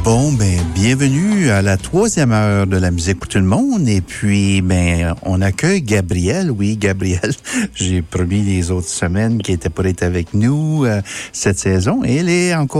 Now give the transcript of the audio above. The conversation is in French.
Bon, bienvenue à la 3e heure de la musique pour tout le monde. Et puis, on accueille Gabriel. Oui, Gabriel, j'ai promis les autres semaines qu'il était pour être avec nous cette saison. Et elle est encore